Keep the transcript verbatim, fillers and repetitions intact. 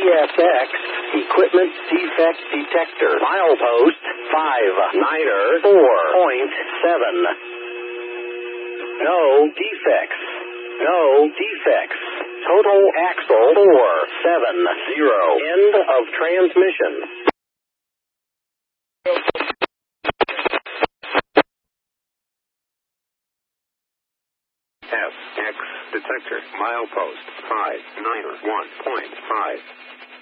S X, equipment defect detector, milepost five niner four point seven. No defects. No defects. Total axle four seven zero. End of transmission. S X detector, milepost five niner one point five.